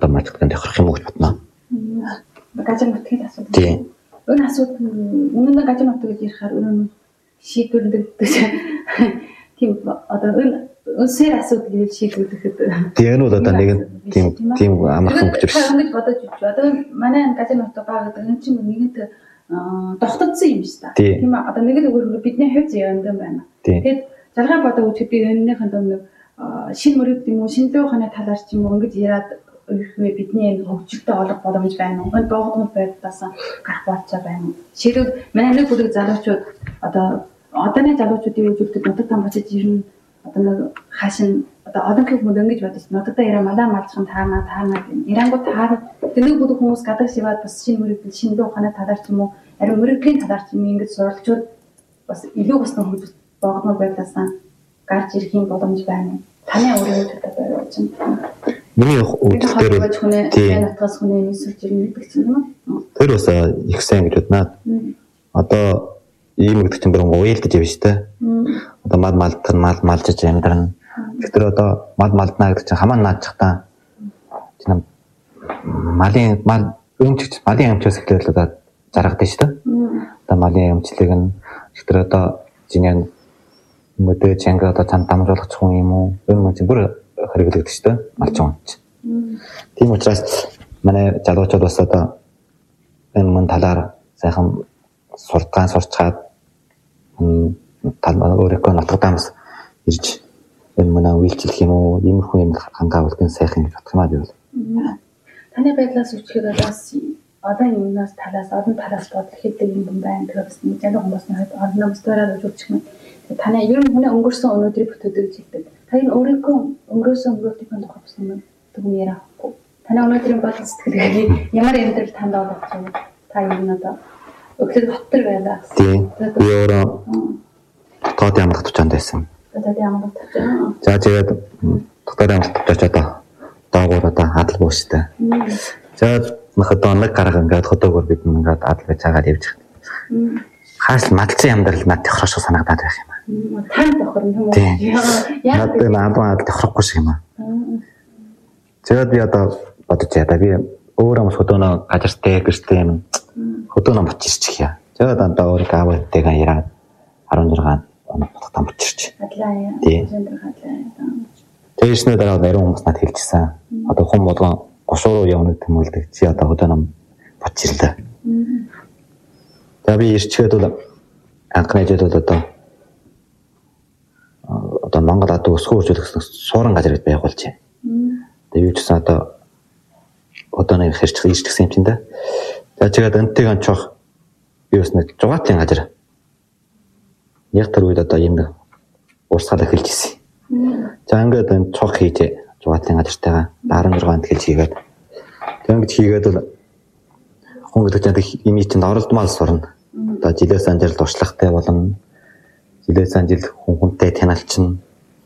одоо мажигдсан тохирох юм уу гэж бодно. Гажин нутгийн асуудал. Тийм. Энэ асуудал өмнө нь гажин нутаг гэж ярихаар өнөө шийдвэрлэгдэж тийм одоо энэ үнсээр асуудал гэж шийдвэрлэхэд. Тийм энэ бол одоо нэг тийм амархан гэж биш. Ингэж бодож үзв. Одоо манай гажин нутаг байгаа гэдэг энэ чинь нэгэнт тогтцсон юм шүү дээ. Тийм ээ. Одоо нэг л өөр бидний хувь зүйн юм байна. Тэгээд жаргал бодоо үзэхэд би энэнийхэн нэг шинэ мөрөд юм уу шинэ ухааны талаар ч юм уу ингэж яриад өөрхөө бидний хөгжилтэй олох боломж байна уу? Энэ богдмол байдлаас гарах болцоо байна уу? Жишээлбэл манай нэг бүлэг залуучууд одооны залуучуудын үзүүлэлтэд нутаг тамбачиж ирнэ. Одоо нэг хаашин одоо олон их хүмүүс ингэж бодож нутагтаа ирээ малаа малчхан таанаа гэн. Ирангууд таар нэг бүлэг хүмүүс гадаг шиваад бас шинэ мөрөд шинэ ухааны талаар ч юм уу ариун мөрөдлийн талаар ч юм ингэж суралцууд бас илүү басна хөгжил богдмол байдлаас гарч ирэх юм боломж байна. Таны өөрийн төлөвтэй байж байна. Миний үзэлээр тийм натгаас хүний мэсэлж ирнэ гэдэг чинь юм уу? Тэр бас их сайн гэж боднаа. Одоо ийм гэдэг чинь бүрэн уялдаж явж штэ. Одоо малжиж амьдрна. Тэгэхээр одоо малднаа гэдэг чинь хамаа наадчихтаа. Чинь малын амчаас эхлээд одоо заргадаг штэ. Одоо малын амчлыг нь тэгэхээр одоо чиний мэдээ чанга одоо цан дамжуулах хүн юм уу? Энэ мөн чинь бүр хэрэглэгдэж штэ малчин. Тийм учраас манай залуучууд бас одоо энэ мөн талаар сайхан сурчаад өөрийнхөө нутагтаас ирж энэ мөн үйлчлэх юм уу? Иймэрхүү юм хангалтын сайхан гэж бодох юм аа гэвэл. Таны байдлаас үчихэд бас одоо юмнаас талаас олон талаас бодох хэрэгтэй юм байна. Тэгэхээр бас нэг залуу хүмүүсийн хувьд олон өмсдөрөө үзүүлчих юм. Таны ер нь хүний өнгөрсөн өнөөдрийг бүтээдэг гэж хэлдэг. Та энэ өөрийнхөө өнгөрсөн өнгөрөлтийн тухай бас юм түгэн ярихгүй. Таны өнөөдрийн бодол сэтгэлгээ ямар амьдрал танд болох юм? Та ер нь одоо өглөө доктор байлаа. Тийм. Би өөрөө тоод ямар татвчаанд байсан. Одоо ямар татвчаа? За тэгээд доктор ямар татвчаач одоо доогуур одоо адал бууштай. За одоо нэг гараг ингээд хотоогоор бид ингээд адал гэж цаагаад явж байгаа. Хаас мадалцсан амьдрал надад тохирох шиг санагдаад байх юм. Тань тохирно юм уу? Яг надад тохирохгүй шиг юм аа. Тэгээд би одоо бодож яа би өөрөө бас хөдөөнө газартай гэртэй юм хөдөөнө бочирчих яа. Тэгээд одоо өөрөө аавтайгаа яраад 16 оног там бочирч. Адлаа яа. Тэрснээ дараа нарийн хүмүүс надад хэлчихсэн. Одоо хүн болгон гошуу руу явна гэдэг юм л дээ. Чи одоо хөдөөнө бочирлаа. За би ирчгээд бол анхны жил бол одоо Монгол адуу өсгөө хөгжүүлэх гэсэн суурин газар гэж байгуулжээ. Тэгээ юу ч гэсэн одооны ирчихсэн юм чинь да. За чигээд энтэйг анчох юу гэснээр жугаатын газар. Яг тэр үед одоо юм урсгал эхэлж ирсэн. За ингээд энэ цог хийж жугаатын газартайгаа 16-нд хэлж хийгээд тэгж хийгээд бол хүн гэдэг чинь ийм чинь оролдмал сурна. Одоо жилээс анжил туршлагатай болно. Жилээс анжил хүнтэй таниалчна.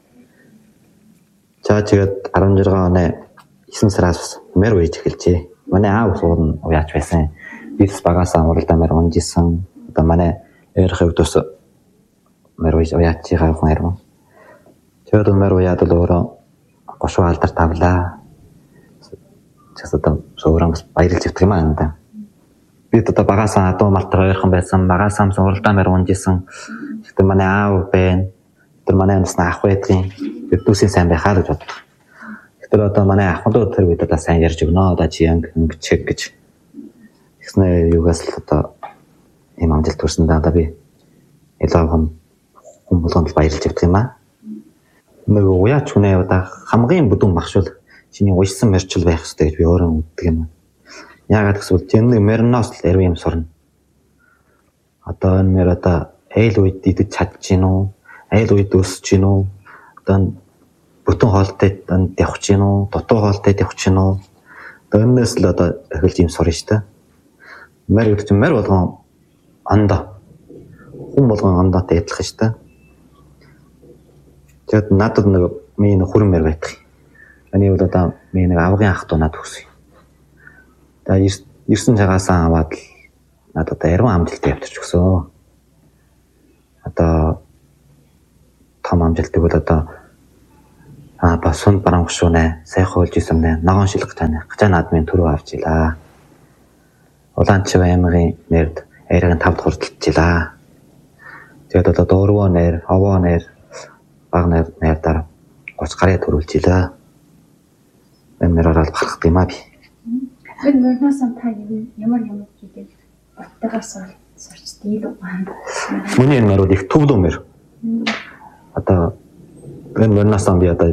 За тэгээд 16 оны 9 сараас мэр үеж эхэлжээ. Манай аав суурн уяач байсан. Би бас багасаа уралдаа мэр унжсэн. Одоо манай eerхэг дус мэр үеж уяач хайрхан хайрхан. Тэгээд мэр уяад л өөрөө гошуу алдар тавлаа. Чаас одоо сууран бас баярлж явдаг юм аа. Би одоо багасаа адуу малтар ойрхон байсан. Багасаа уралдаа мэр унжсэн. Гэхдээ манай аав байна. Тэр манай амс ах байдгийн. Дүүсийн сайн байхаа гэж боддог. Тэгэхээр одоо манай ахмадууд тэр үед одоо сайн ярьж өгнө. Одоо чи ингэ чек гэж. Тэгснэ югаас л одоо ийм амжилт төрсөндөө одоо би ялгаахан хүн болгонд баярлж явдаг юм аа. Нэг уяач хүнээ одоо хамгийн бүдүүн багшуул чиний уйсан мэрчил байх хэрэгтэй гэж би өөрөө үздэг юм. Яагаад гэвэл тэр нэг мөрнөөс л яруу юм сурна. Одоо энэ мөр одоо айл үед идэж чадж гин үү? Айл үед өсөж гин үү? Одоо бүтэн хоолтой явах чинь уу, дутуу хоолтой явах чинь уу. Одоо энэс л одоо эхэлж юм сурна шүү дээ. Мэр гэдэг чинь мэр болгон ондоо. Хүн болгон ондоотой адилхан шүү дээ. Тэгээд надад нэг миний хүрэн мэр байдаг. Эний бол одоо миний нэг авгын ах トゥ надад өгсөн. Тэгээд ирсэн цагаасаа аваад л надад одоо яруу амжилттай явуулж өгсөн. Одоо том амжилтыг бол одоо бас сүнд барамгшуунэ сайхан олж ирсэмнэ ногоон шилэх тань гачаа наадмын төрөө авчилаа. Улаанчив аймгийн нэрд айрагын 5 дахь хүртэлжлээ. Тэгээд одоо доорвоо нэр, овоо нэр, баг нэрдаар 30 гарыг төрүүлжлээ. Энэ нэр ороод барах юм аа би. Энэ нөрнөөс та ямар хийгээд баттагаас сурч дийлүү байна. Миний энэ нэрүүд их төвлөө мэр. Одоо энэ нөрнөөс би одоо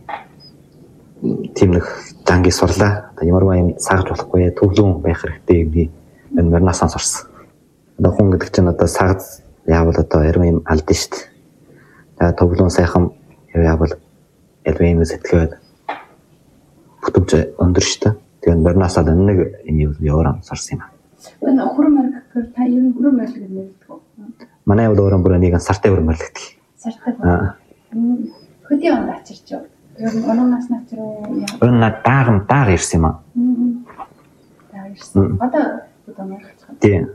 тийм нэг дангийн сурлаа. Одоо ямар юм саагж болохгүй төвлөн байх хэрэгтэй юм би энэ нөрнөөс сурсан. Одоо хүн гэдэг чинь одоо саагж яавал одоо ярим юм алдсан шүү дээ. Тэгээ төвлөн сайхан яавал ярим сэтгэгээд бүтэмж өндөр шүү дээ. Тэгээ нөрнөөс нэг юм яваараа сурсан юм аа. Энэ хурмар гэхээр та юм хурмар гэж нэрдэг үү? Манай бол өөрөө бүр нэг сартай хурмарлагддаг. Сартай. Хөдөө онд ачирч юу? Оноонаас начруу яа. Өнө дааг ирсэн юм аа. Дааг ирсэн. Одоо маргачих. Тийм.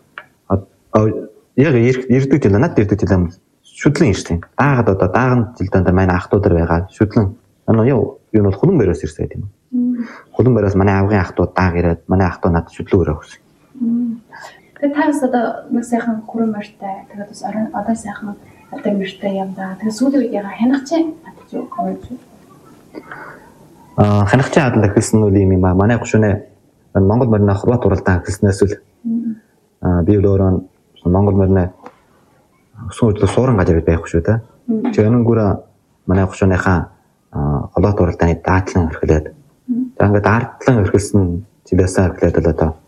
Яг ирдэг жил надад ирдэг жил шүтлэн ирсэн. Даагаад одоо дааган жилдээ манай ах トゥ удар байгаа. Шүтлэн. Юу бол хулан бариас ирсэн тийм үү? Хулан бариас манай авгын ах トゥ дааг ирээд манай ах トゥ надад шүтлэн өрөө өгсөн. Тэгээд таас одоо нэг сайхан хүрэн морьтой. Тэгээд бас одоо сайхан одоо морьтой юм да. Тэгээд сүүлийн үед яга хянагчаа атж юу гооч. Хянагчаа адлах гэсэн үл юм аа. Манай гушунэ Монгол морины Хорват уралдаан гэснээс үл би өөрөө Монгол морины сүүл сууран газар байх шүү дээ. Тэгээ энэнгүүр манай гушуныхаа Хорват уралдааны даадлан өрхлээд. За ингээд даадлан өрхөлсөн жилээс эхлээд л одоо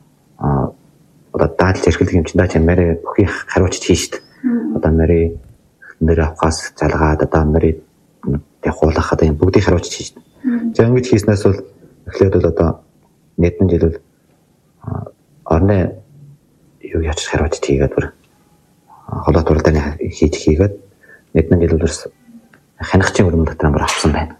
даалж эрхлэх юм чинь даа чамаарэ бүхий хариуцж хийшт. Одоо мэри нэр авахаас залгаад одоо мэри тэг хуулах одоо юм бүгдийг хариуцж хийшт. За ингэж хийснээс бол эхлээд бол одоо нэгэн жил бол орны юу яач хариуцж хийгээд бүр холоод уралдааны хийгээд нэгэн жил бол хянагчийн өрөм дотор амар авсан байна.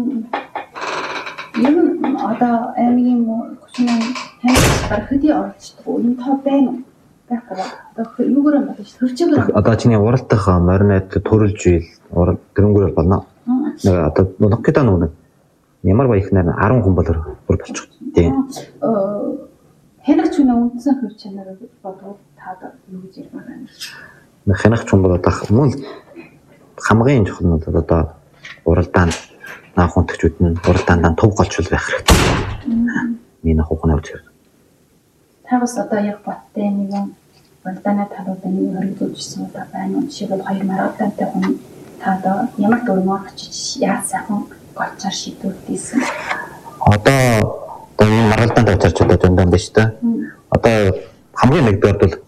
Юм одоо аймгийн хүчний хянагч хөдөө орчдөг юм тоо байна уу? Байхгүй. Одоо юугаар юм бэ? Хөрчөөр. Одоо чиний уралдах моринод төрүүлж ийл дөрөнгөөр болно. Нэг одоо ногкета нүг ямар баяхнаар 10 хүн бүр болчих. Тийм. Хянагч хүн үндсэн хөр чанарыг бодвол таад юу гэж ярих байна. Хянагч хүн бол одоо мөн хамгийн чухал нь одоо уралдаанд наахунтгчуд нь уралдаандаа төв голчул байх хэрэгтэй. Миний хугацаа авч ирсэн. Тагс одоо яг баттай нэг уралдааны талуудын хөргөжүүлсэн удаа байна. Жишээлбэл 2 марафонтай хүн та одоо ямар дөрмөөр очиж яаж сайхан голчоор шийдвэрлэсэн. Одоо энэ маргалдаанд очиж удаа зөндөн биш та. Одоо хамгийн нэгдүгээр бол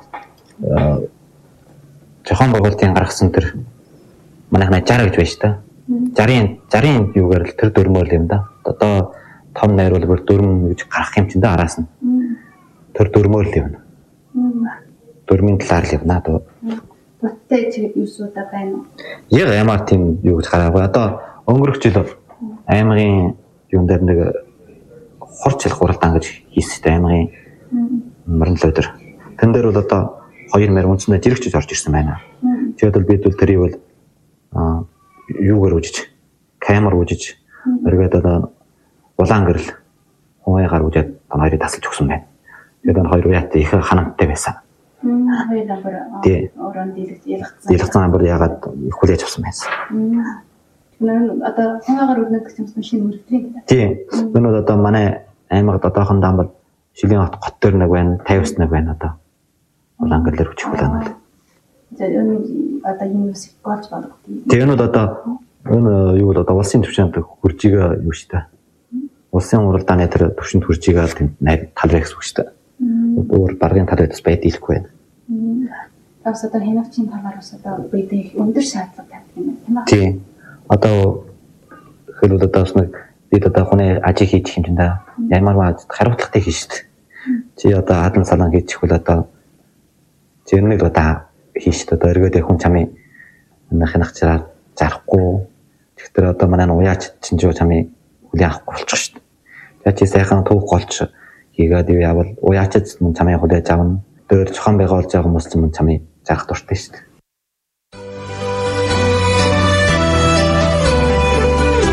жохон байгуултын гаргасан тэр манайхна 60 гэж байна шүү дээ. 60-ын юугаар л тэр дөрмөөр юм да. Одоо том найр бол бүр дөрмө гэж гарах юм чинь да араас нь. Тэр дөрмөөр л юм. Дөрмийн талаар л явна доо. Баттай чи юусуудаа байна уу? Яг ямар тийм юу гэж гараагүй. Одоо өнгөрөх жил аймгийн юун дээр нэг хорч хэлэх уралдаан гэж хийстэй аймгийн морин л өдөр. Тэн дээр бол одоо 2 мөр үндэснээ жирэгчж орж ирсэн байна. Тэгээд бол бид бол тэрийг бол юугаар үжиж, камер үжиж, өргөд одоо улаан гэрэл хуваагаар үжээд хоёрыг тасалж өгсөн байна. Тэгээд энэ хоёр уяатай их ханамттай байсан. Хоёр амбар орон дийлэгцэн амбар яагаад их хүлээж авсан байсан. Одоо хуваагаар өрнөд гэсэн шинэ мөрөглөө. Тийм. Энэ бол одоо манай аймагт одоохондоо бол Шилийн хот дээр нэг байна, 50-с нэг байна одоо. Улаан гэрлэр хүчих байна. За энэ одоо юм үсэг голж болгох. Тэгээ энэ одоо энэ юу бол одоо улсын түвшинд хуржига юу штэ. Улсын уралдааны тэр түвшинд хуржига талбай гэсэн үг штэ. Өөр баргын талбайдас байдийлэхгүй байна. Тас одоо хянагчийн талаар бас одоо бид их өндөр шаардлага тавьдаг юм байна. Тийм. Одоо хөлөд одоо бас нэг бид одоо хүний ажиг хийж хэмжиндээ ямар хариуцлагатай хийж штэ. Чи одоо хадан салан хийчих бол одоо зэрнийг одоо хийшт одоо эргээд хүн чамын хянагчаар зарахгүй. Тэгэхээр одоо манай уяач чинь чамын хүлээн авахгүй болчих шүү дээ. За чи сайхан төв голч хийгээд явбал уяачд мөн чамын хүлээж авна. Дөр жохон байгаа болж байгаа хүмүүс ч мөн чамын зарах дуртай шүү дээ.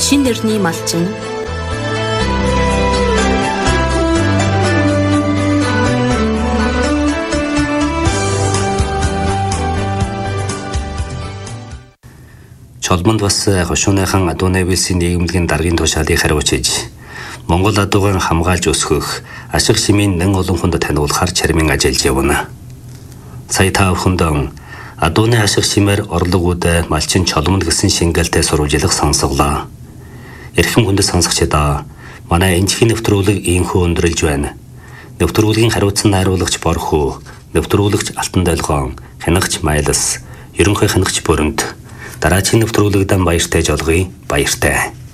Шин дэрний малчин. Чолмонд бас хошууныхан Адууны Вилсийн нийгэмлэгийн даргын тушаалыг хариуцж Монгол адууган хамгаалж өсгөх ашиг шимийн нэн олон хүнд таниулахар чармин ажиллаж явна. Сая та бүхэнд Адууны ашиг шимээр орлогууд малчин чолмонд гэсэн шингэлтэй сурвалжлах сонсголоо. Эрхэм хүндэт сонсогчдоо манай энэхийн нэвтрүүлэг ийхүү өндөрлж байна. Нэвтрүүлгийн хариуцсан найруулагч Борхуу, нэвтрүүлэгч Алтан Долгоон, хянагч Майлас, ерөнхий хянагч Бүрэнт. Дараагийн нэвтрүүлэгдэн баяртай жолгоё. Баяртай.